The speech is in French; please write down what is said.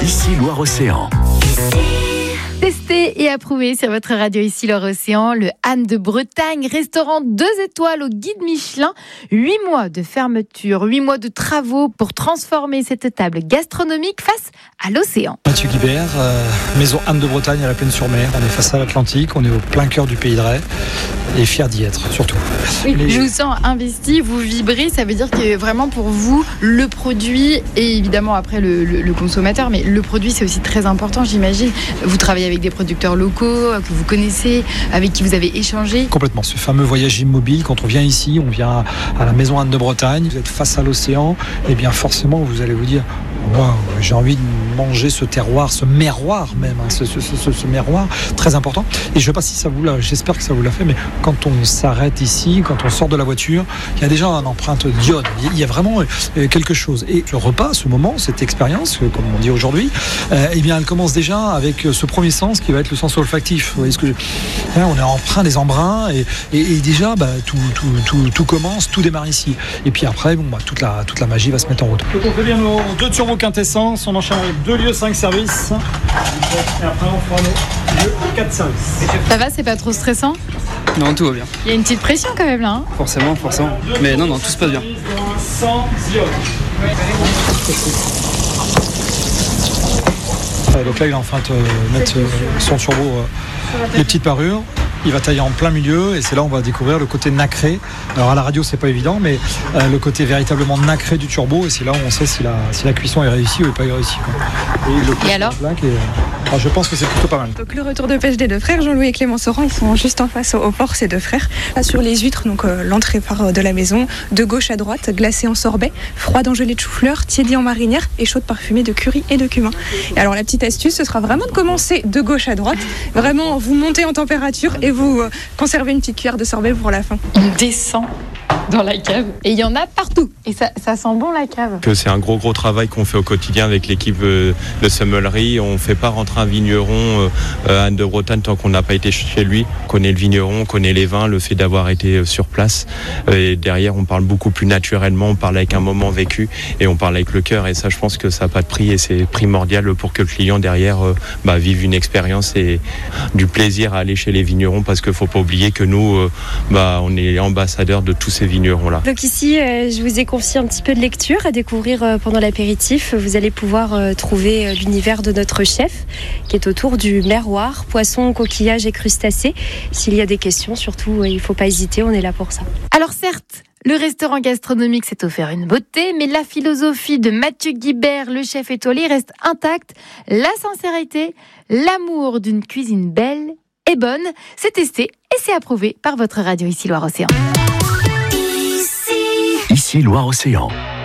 Ici Loire-Océan. Testé et approuvé sur votre radio ici Loire-Océan, le Han de Bretagne, restaurant 2 étoiles au guide Michelin. 8 mois de fermeture, 8 mois de travaux pour transformer cette table gastronomique face à l'océan. Mathieu Guibert, maison Han de Bretagne à la Plaine-sur-Mer. On est face à l'Atlantique, on est au plein cœur du pays de Ré et fiers d'y être surtout. Oui, je vous sens investi, vous vibrez, ça veut dire que vraiment pour vous, le produit et évidemment après le consommateur, mais le produit c'est aussi très important j'imagine. Vous travaillez avec des producteurs locaux que vous connaissez, avec qui vous avez échangé. Complètement, ce fameux voyage immobile, quand on vient ici, on vient à la maison Han de Bretagne, vous êtes face à l'océan, et bien forcément vous allez vous dire waouh, j'ai envie de manger ce terroir, ce miroir même, ce miroir très important. Et je ne sais pas si ça vous l'a, j'espère que ça vous l'a fait, mais quand on s'arrête ici, quand on sort de la voiture, il y a déjà une empreinte d'iode. Il y a vraiment quelque chose. Et ce repas, ce moment, cette expérience, comme on dit aujourd'hui, eh bien, elle commence déjà avec ce premier sens qui va être le sens olfactif. Vous voyez ce que on est empreint des embruns et déjà, tout commence, tout démarre ici. Et puis après, toute la magie va se mettre en route. Donc on fait bien nos 2 turbos quintessence, on enchaîne avec 2 lieux 5 services. Et après, on fera nos lieux 4 services. Ça va, c'est pas trop stressant ? Non, tout va bien. Il y a une petite pression quand même là. Hein. Forcément. Mais non, tout se passe bien. Donc là, il est en train de mettre son turbo, les petites parures. Il va tailler en plein milieu et c'est là où on va découvrir le côté nacré. Alors à la radio c'est pas évident, mais le côté véritablement nacré du turbo, et c'est là où on sait si la cuisson est réussie ou pas réussie. Et alors je pense que c'est plutôt pas mal. Donc le retour de pêche des 2 frères, Jean-Louis et Clément Sauran, ils sont juste en face au port, ces 2 frères. Là sur les huîtres, donc l'entrée phare de la maison, de gauche à droite, glacée en sorbet, froide en gelée de chou-fleur, tiédie en marinière et chaude parfumée de curry et de cumin. Et alors la petite astuce, ce sera vraiment de commencer de gauche à droite, vraiment vous montez en température et vous conservez une petite cuillère de sorbet pour la fin. On descend dans la cave et il y en a partout et ça sent bon la cave. C'est un gros travail qu'on fait au quotidien avec l'équipe de sommellerie. On ne fait pas rentrer un vigneron Han de Bretagne tant qu'on n'a pas été chez lui. On connaît le vigneron, on connaît les vins, le fait d'avoir été sur place. Et derrière on parle beaucoup plus naturellement, on parle avec un moment vécu et on parle avec le cœur, et ça je pense que ça n'a pas de prix et c'est primordial pour que le client derrière vive une expérience et du plaisir à aller chez les vignerons, parce qu'il ne faut pas oublier que nous on est ambassadeurs de tous ces vignerons-là. Donc ici, je vous ai confié un petit peu de lecture à découvrir pendant l'apéritif. Vous allez pouvoir trouver l'univers de notre chef qui est autour du miroir, poissons, coquillages et crustacés. S'il y a des questions, surtout, il ne faut pas hésiter, on est là pour ça. Alors certes, le restaurant gastronomique s'est offert une beauté, mais la philosophie de Mathieu Guibert, le chef étoilé, reste intacte. La sincérité, l'amour d'une cuisine belle et bonne, c'est testé et c'est approuvé par votre radio ici Loire-Océan. Ici Loire-Océan.